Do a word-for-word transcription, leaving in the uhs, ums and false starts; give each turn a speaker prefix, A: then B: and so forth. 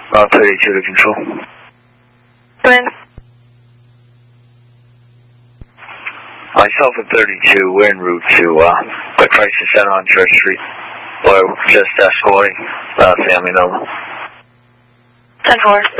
A: Uh, thirty-two to control.
B: When?
A: Myself at thirty-two, we're en route to uh, the crisis center on Church Street. Or just escorting uh, family member.
B: ten four.